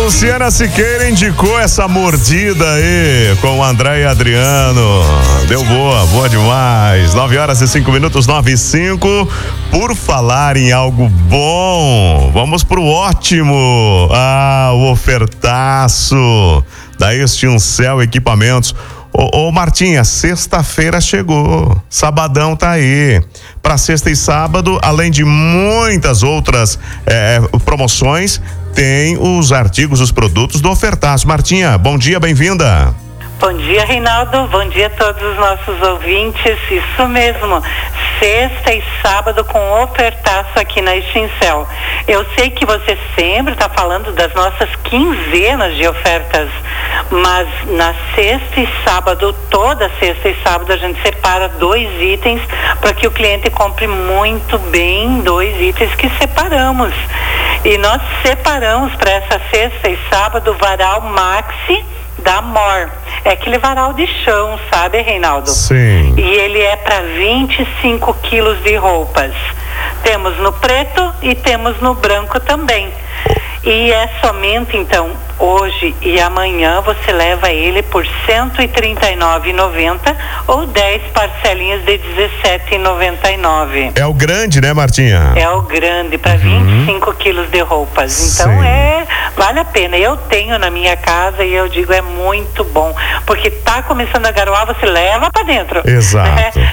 Luciana Siqueira indicou essa mordida aí com o André e Adriano. Deu boa demais. 9h05, 9h05. Por falar em algo bom, vamos pro ótimo. O ofertaço da Extincel Equipamentos. Ô Martinha, sexta-feira chegou, sabadão tá aí. Para sexta e sábado, além de muitas outras promoções, tem os artigos, os produtos do ofertaço. Martinha, bom dia, bem-vinda. Bom dia, Reinaldo. Bom dia a todos os nossos ouvintes. Isso mesmo, sexta e sábado com ofertaço aqui na Extincel. Eu sei que você sempre está falando das nossas quinzenas de ofertas, mas na sexta e sábado, toda sexta e sábado, a gente separa 2 itens para que o cliente compre muito bem 2 itens que separamos. E nós separamos para essa sexta e sábado o varal Maxi da Mor. É aquele varal de chão, sabe, Reinaldo? Sim. E ele é para 25 quilos de roupas. Temos no preto e temos no branco também. E é somente, então, hoje e amanhã você leva ele por R$ 139,90 ou 10 parcelinhas de R$ 17,99. É o grande, né, Martinha? É o grande, para 25 quilos de roupas. Então vale a pena. Eu tenho na minha casa e eu digo, é muito bom. Porque tá começando a garoar, você leva para dentro. Exato.